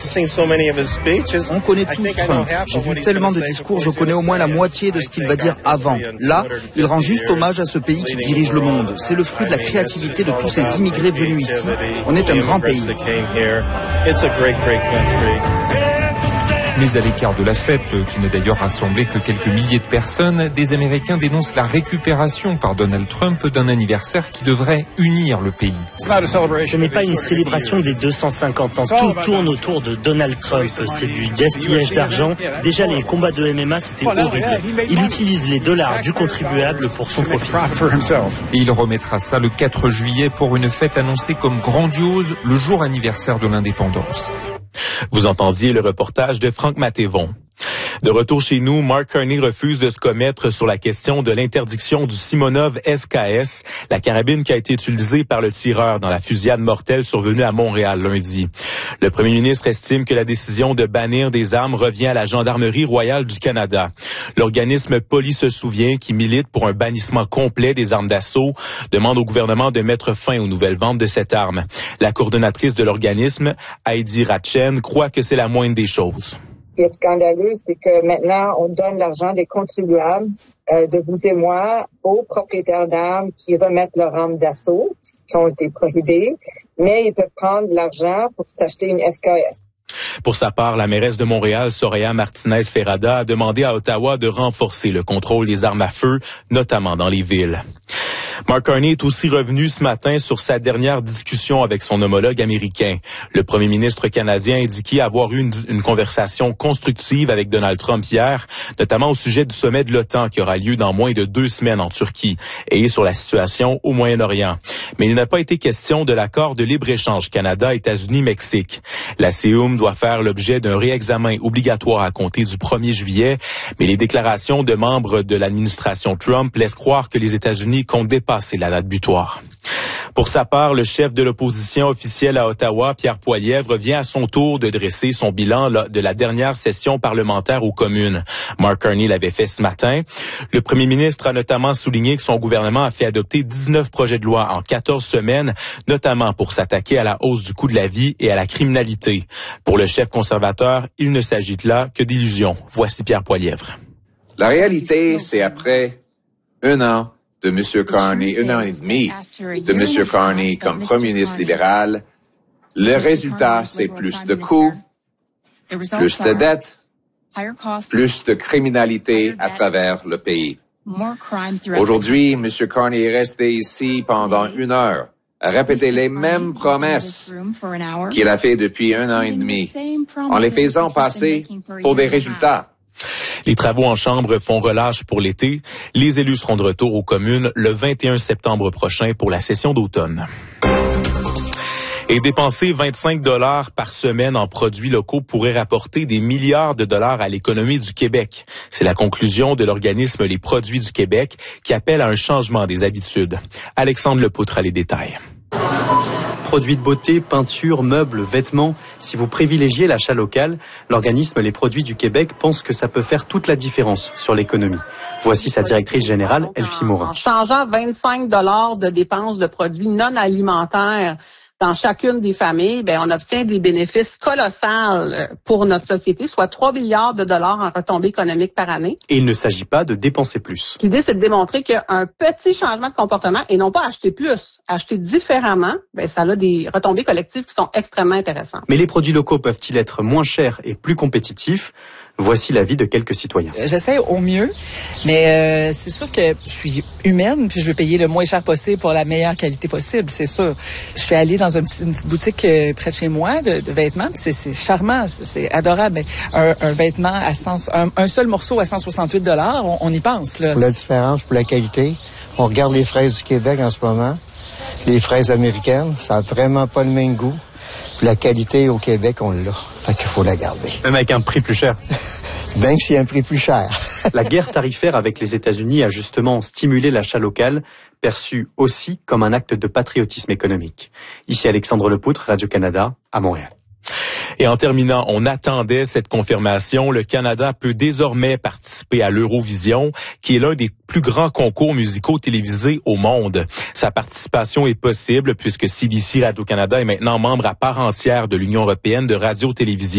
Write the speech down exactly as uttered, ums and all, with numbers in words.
On connaît tous Trump. J'ai vu tellement de discours, je connais au moins la moitié de ce qu'il va dire avant. Là, il rend juste hommage à ce pays qui dirige le monde. C'est le fruit de la créativité de tous ces immigrés venus ici. On est un grand pays. Mais à l'écart de la fête, qui n'a d'ailleurs rassemblé que quelques milliers de personnes, des Américains dénoncent la récupération par Donald Trump d'un anniversaire qui devrait unir le pays. Ce n'est pas une célébration des deux cent cinquante ans. Tout tourne autour de Donald Trump. C'est du gaspillage d'argent. Déjà, les combats de M M A, c'était horrible. Il utilise les dollars du contribuable pour son profit. Et il remettra ça le quatre juillet pour une fête annoncée comme grandiose, le jour anniversaire de l'indépendance. Vous entendiez le reportage de Franck Matévon. De retour chez nous, Mark Carney refuse de se commettre sur la question de l'interdiction du Simonov S K S, la carabine qui a été utilisée par le tireur dans la fusillade mortelle survenue à Montréal lundi. Le premier ministre estime que la décision de bannir des armes revient à la Gendarmerie royale du Canada. L'organisme Poli se souvient, qui milite pour un bannissement complet des armes d'assaut, demande au gouvernement de mettre fin aux nouvelles ventes de cette arme. La coordonnatrice de l'organisme, Heidi Ratchen, croit que c'est la moindre des choses. Ce qui est scandaleux, c'est que maintenant, on donne l'argent des contribuables, euh, de vous et moi, aux propriétaires d'armes qui remettent leurs armes d'assaut, qui ont été prohibées, mais ils peuvent prendre l'argent pour s'acheter une S K S. Pour sa part, la mairesse de Montréal, Soraya Martinez-Ferrada, a demandé à Ottawa de renforcer le contrôle des armes à feu, notamment dans les villes. Mark Carney est aussi revenu ce matin sur sa dernière discussion avec son homologue américain. Le premier ministre canadien a indiqué avoir eu une, une conversation constructive avec Donald Trump hier, notamment au sujet du sommet de l'OTAN qui aura lieu dans moins de deux semaines en Turquie et sur la situation au Moyen-Orient. Mais il n'a pas été question de l'accord de libre-échange Canada-États-Unis-Mexique. La C E U M doit faire l'objet d'un réexamen obligatoire à compter du premier juillet, mais les déclarations de membres de l'administration Trump laissent croire que les États-Unis comptent dépasser la date butoir. Pour sa part, le chef de l'opposition officielle à Ottawa, Pierre Poilievre, vient à son tour de dresser son bilan de la dernière session parlementaire aux communes. Mark Carney l'avait fait ce matin. Le premier ministre a notamment souligné que son gouvernement a fait adopter dix-neuf projets de loi en quatorze semaines, notamment pour s'attaquer à la hausse du coût de la vie et à la criminalité. Pour le chef conservateur, il ne s'agit là que d'illusions. Voici Pierre Poilievre. La réalité, c'est après un an de M. Carney, un an et demi de M. Carney comme premier ministre libéral, le résultat, c'est plus de coûts, plus de dettes, plus de criminalité à travers le pays. Aujourd'hui, M. Carney est resté ici pendant une heure à répéter les mêmes promesses qu'il a fait depuis un an et demi, en les faisant passer pour des résultats. Les travaux en chambre font relâche pour l'été. Les élus seront de retour aux communes le vingt et un septembre prochain pour la session d'automne. Et dépenser vingt-cinq dollars par semaine en produits locaux pourrait rapporter des milliards de dollars à l'économie du Québec. C'est la conclusion de l'organisme Les Produits du Québec qui appelle à un changement des habitudes. Alexandre Lepoutre a les détails. Produits de beauté, peinture, meubles, vêtements. Si vous privilégiez l'achat local, l'organisme Les Produits du Québec pense que ça peut faire toute la différence sur l'économie. Voici sa directrice générale, Elfie Morin. En changeant vingt-cinq dollars de dépenses de produits non alimentaires dans chacune des familles, ben on obtient des bénéfices colossaux pour notre société, soit trois milliards de dollars en retombées économiques par année. Et il ne s'agit pas de dépenser plus. L'idée, c'est de démontrer qu'un petit changement de comportement, et non pas acheter plus, acheter différemment, ben ça a des retombées collectives qui sont extrêmement intéressantes. Mais les produits locaux peuvent-ils être moins chers et plus compétitifs ? Voici l'avis de quelques citoyens. J'essaie au mieux, mais euh, c'est sûr que je suis humaine, puis je veux payer le moins cher possible pour la meilleure qualité possible, c'est sûr. Je suis allée dans une petite, une petite boutique euh, près de chez moi de, de vêtements, puis c'est, c'est charmant, c'est, c'est adorable. Mais un, un vêtement à cent, un, un seul morceau à cent soixante-huit dollars, on, on y pense là. Pour la différence, pour la qualité, on regarde les fraises du Québec en ce moment, les fraises américaines, ça a vraiment pas le même goût. Puis la qualité au Québec, on l'a. Fait qu'il faut la garder. Même avec un prix plus cher. Même s'il y a un prix plus cher. La guerre tarifaire avec les États-Unis a justement stimulé l'achat local, perçu aussi comme un acte de patriotisme économique. Ici Alexandre Lepoutre, Radio-Canada, à Montréal. Et en terminant, on attendait cette confirmation. Le Canada peut désormais participer à l'Eurovision, qui est l'un des plus grands concours musicaux télévisés au monde. Sa participation est possible puisque C B C Radio-Canada est maintenant membre à part entière de l'Union européenne de radio-télévision.